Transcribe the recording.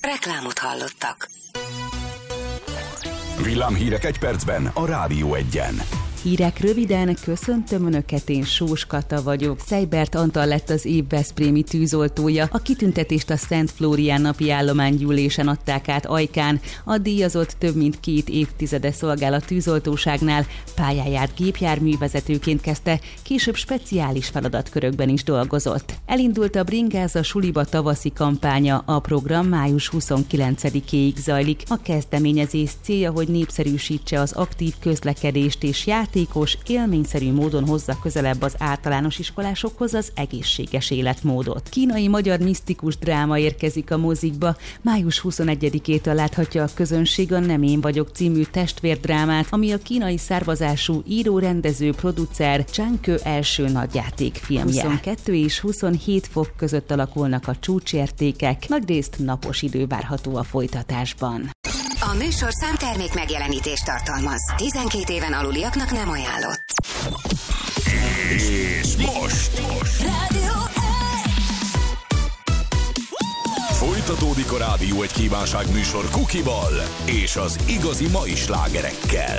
Reklámot hallottak. Villámhírek egy percben a Rádió Egyen. Hírek röviden, köszöntöm Önöket, én Sós Kata vagyok. Szeibert Antal lett az év veszprémi tűzoltója. A kitüntetést a Szent Flórián napi állománygyűlésen adták át Ajkán. A díjazott több mint 2 évtizede szolgál a tűzoltóságnál. Pályáját gépjárművezetőként kezdte, később speciális feladatkörökben is dolgozott. Elindult a Bringáz a suliba tavaszi kampánya, a program május 29-éig zajlik. A kezdeményezés célja, hogy népszerűsítse az aktív közlekedést és játékos, élményszerű módon hozza közelebb az általános iskolásokhoz az egészséges életmódot. Kínai-magyar misztikus dráma érkezik a mozikba. Május 21-től láthatja a közönség a Nem én vagyok című testvérdrámát, ami a kínai származású író, rendező, producer Zhang Ke első nagyjátékfilmje. 22 és 27 fok között alakulnak a csúcsértékek, nagyrészt napos idő várható a folytatásban. A műsor számtermék megjelenítést tartalmaz. 12 éven aluliaknak nem ajánlott. És most Rádió folytatódik a Rádió Egy kívánságműsor Kukival és az igazi mai slágerekkel.